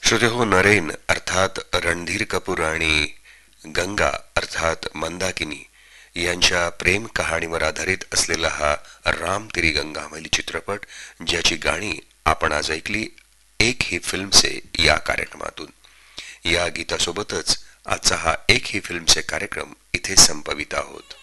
श्रोते हो, नरेन अर्थात रणधीर कपूर आणि गंगा अर्थात मंदाकिनी यांच्या प्रेम कहाणीवर आधारित असलेला हा राम तेरी गंगा मैली चित्रपट, ज्याची गाणी आपण आज ऐकली एक ही फिल्मचे या कार्यक्रमातून. या गीतासोबतच आजचा हा एक ही फिल्मचे कार्यक्रम इथे संपवित आहोत.